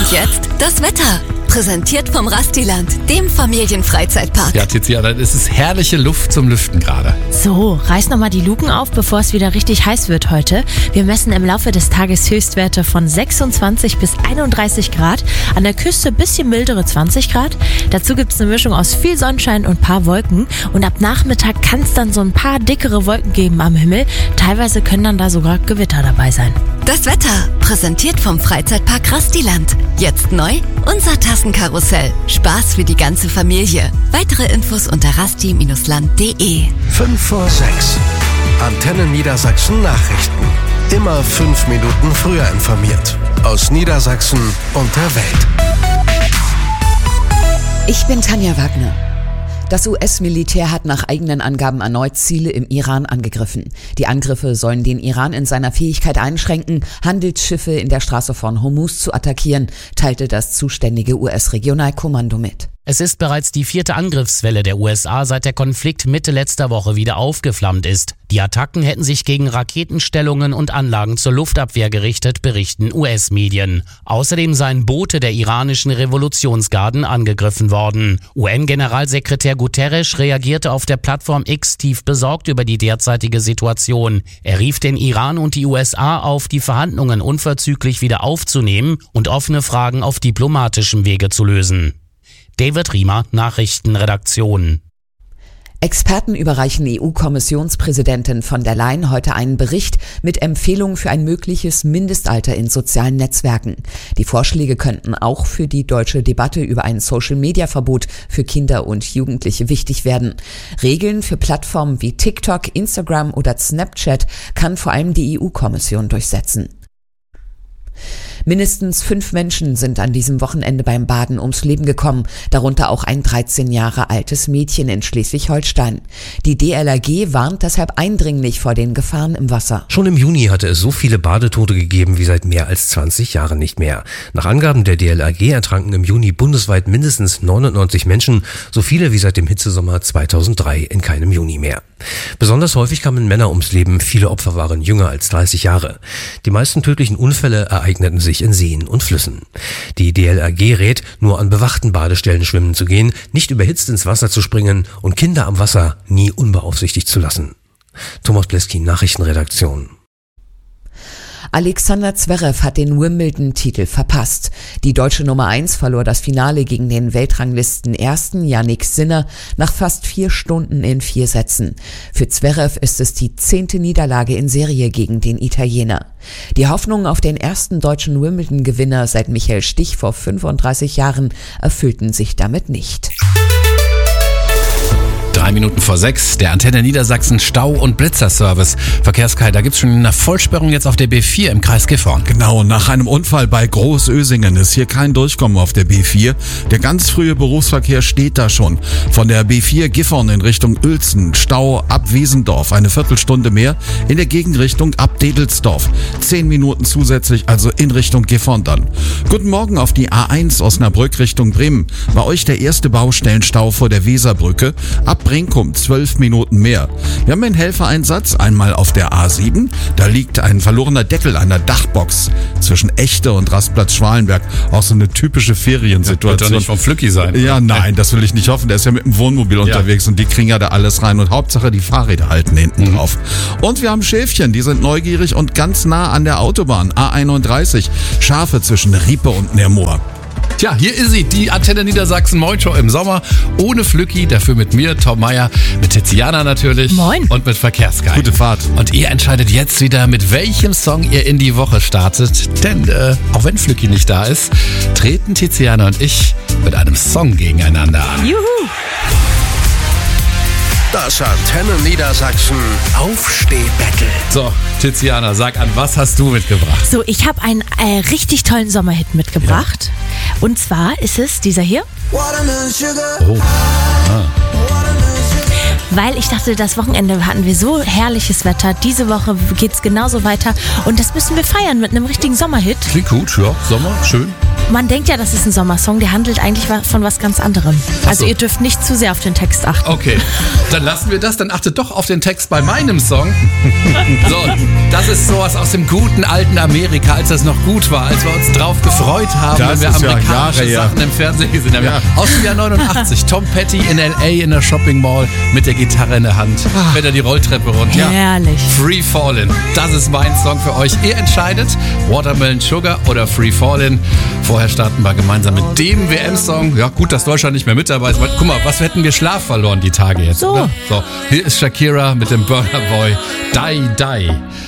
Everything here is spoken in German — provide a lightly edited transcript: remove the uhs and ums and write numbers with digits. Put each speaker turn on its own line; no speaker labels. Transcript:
Und jetzt das Wetter. Präsentiert vom Rastiland, dem Familienfreizeitpark.
Ja, Tiziana, es ist herrliche Luft zum Lüften gerade.
So, reiß nochmal die Luken auf, bevor es wieder richtig heiß wird heute. Wir messen im Laufe des Tages Höchstwerte von 26 bis 31 Grad. An der Küste ein bisschen mildere 20 Grad. Dazu gibt es eine Mischung aus viel Sonnenschein und ein paar Wolken. Und ab Nachmittag kann es dann so ein paar dickere Wolken geben am Himmel. Teilweise können dann da sogar Gewitter dabei sein.
Das Wetter, präsentiert vom Freizeitpark Rastiland. Jetzt neu, unser Tassenkarussell. Spaß für die ganze Familie. Weitere Infos unter rasti-land.de.
5 vor 6. Antenne Niedersachsen Nachrichten. Immer 5 Minuten früher informiert. Aus Niedersachsen und der Welt.
Ich bin Tanja Wagner. Das US-Militär hat nach eigenen Angaben erneut Ziele im Iran angegriffen. Die Angriffe sollen den Iran in seiner Fähigkeit einschränken, Handelsschiffe in der Straße von Hormuz zu attackieren, teilte das zuständige US-Regionalkommando mit.
Es ist bereits die 4. Angriffswelle der USA, seit der Konflikt Mitte letzter Woche wieder aufgeflammt ist. Die Attacken hätten sich gegen Raketenstellungen und Anlagen zur Luftabwehr gerichtet, berichten US-Medien. Außerdem seien Boote der iranischen Revolutionsgarden angegriffen worden. UN-Generalsekretär Guterres reagierte auf der Plattform X tief besorgt über die derzeitige Situation. Er rief den Iran und die USA auf, die Verhandlungen unverzüglich wieder aufzunehmen und offene Fragen auf diplomatischem Wege zu lösen. David Riemer, Nachrichtenredaktion.
Experten überreichen EU-Kommissionspräsidentin von der Leyen heute einen Bericht mit Empfehlungen für ein mögliches Mindestalter in sozialen Netzwerken. Die Vorschläge könnten auch für die deutsche Debatte über ein Social-Media-Verbot für Kinder und Jugendliche wichtig werden. Regeln für Plattformen wie TikTok, Instagram oder Snapchat kann vor allem die EU-Kommission durchsetzen. Mindestens 5 Menschen sind an diesem Wochenende beim Baden ums Leben gekommen, darunter auch ein 13 Jahre altes Mädchen in Schleswig-Holstein. Die DLRG warnt deshalb eindringlich vor den Gefahren im Wasser.
Schon im Juni hatte es so viele Badetote gegeben wie seit mehr als 20 Jahren nicht mehr. Nach Angaben der DLRG ertranken im Juni bundesweit mindestens 99 Menschen, so viele wie seit dem Hitzesommer 2003 in keinem Juni mehr. Besonders häufig kamen Männer ums Leben, viele Opfer waren jünger als 30 Jahre. Die meisten tödlichen Unfälle ereigneten sich in Seen und Flüssen. Die DLRG rät, nur an bewachten Badestellen schwimmen zu gehen, nicht überhitzt ins Wasser zu springen und Kinder am Wasser nie unbeaufsichtigt zu lassen. Thomas Bleski, Nachrichtenredaktion.
Alexander Zverev hat den Wimbledon-Titel verpasst. Die deutsche Nummer 1 verlor das Finale gegen den Weltranglisten-Ersten Jannik Sinner nach fast 4 Stunden in 4 Sätzen. Für Zverev ist es die 10. Niederlage in Serie gegen den Italiener. Die Hoffnungen auf den ersten deutschen Wimbledon-Gewinner seit Michael Stich vor 35 Jahren erfüllten sich damit nicht.
3 Minuten vor 6, der Antenne Niedersachsen Stau- und Blitzerservice. Verkehrskei, da gibt's schon eine Vollsperrung jetzt auf der B4 im Kreis Gifhorn.
Genau, nach einem Unfall bei Großösingen ist hier kein Durchkommen auf der B4. Der ganz frühe Berufsverkehr steht da schon. Von der B4 Gifhorn in Richtung Uelzen, Stau ab Wiesendorf, eine Viertelstunde mehr. In der Gegenrichtung ab Dedelsdorf. 10 Minuten zusätzlich, also in Richtung Gifhorn dann. Guten Morgen auf die A1 Osnabrück Richtung Bremen. Bei euch der erste Baustellenstau vor der Weserbrücke. Ab Brinkum 12 Minuten mehr. Wir haben einen Helfereinsatz, einmal auf der A7. Da liegt ein verlorener Deckel einer Dachbox zwischen Echte und Rastplatz Schwalenberg. Auch so eine typische Feriensituation.
Das wird doch nicht vom Flücki sein.
Ja, nein, das will ich nicht hoffen. Der ist ja mit dem Wohnmobil unterwegs und die kriegen ja da alles rein. Und Hauptsache die Fahrräder halten hinten drauf. Und wir haben Schäfchen, die sind neugierig und ganz nah an der Autobahn. A31. Schafe zwischen Riepe und Nemoor.
Tja, hier ist sie, die Antenne Niedersachsen Moin Show im Sommer. Ohne Flücki, dafür mit mir, Tom Meyer, mit Tiziana natürlich.
Moin.
Und mit Verkehrskei.
Gute Fahrt.
Und ihr entscheidet jetzt wieder, mit welchem Song ihr in die Woche startet. Denn auch wenn Flücki nicht da ist, treten Tiziana und ich mit einem Song gegeneinander an.
Juhu!
Das Antenne Niedersachsen Aufstehbattle.
So, Tiziana, sag an, was hast du mitgebracht?
So, ich habe einen richtig tollen Sommerhit mitgebracht. Ja. Und zwar ist es dieser hier.
Oh.
Weil ich dachte, das Wochenende hatten wir so herrliches Wetter. Diese Woche geht's genauso weiter. Und das müssen wir feiern mit einem richtigen Sommerhit.
Klingt gut, ja. Sommer, schön.
Man denkt ja, das ist ein Sommersong, der handelt eigentlich von was ganz anderem. Also ihr dürft nicht zu sehr auf den Text achten.
Okay, dann lassen wir das. Dann achtet doch auf den Text bei meinem Song. So, das ist sowas aus dem guten alten Amerika, als das noch gut war, als wir uns drauf gefreut haben,
Das
wenn wir
ist ja
amerikanische
Jahre her.
Sachen im Fernsehen gesehen haben.
Ja.
Aus dem Jahr 89, Tom Petty in L.A. in der Shopping Mall mit der Gitarre in der Hand. Fährt er die Rolltreppe runter.
Herrlich.
Free Fallin', das ist mein Song für euch. Ihr entscheidet, Watermelon Sugar oder Free Fallin'. Vorher starten wir gemeinsam mit dem WM-Song. Ja, gut, dass Deutschland nicht mehr mit dabei ist. Guck mal, was hätten wir Schlaf verloren die Tage jetzt,
So.
oder? So, hier ist Shakira mit dem Burna Boy Die Die.